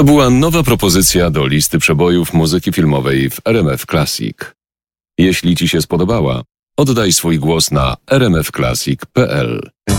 była nowa propozycja do listy przebojów muzyki filmowej w RMF Classic. Jeśli Ci się spodobała, oddaj swój głos na rmfclassic.pl.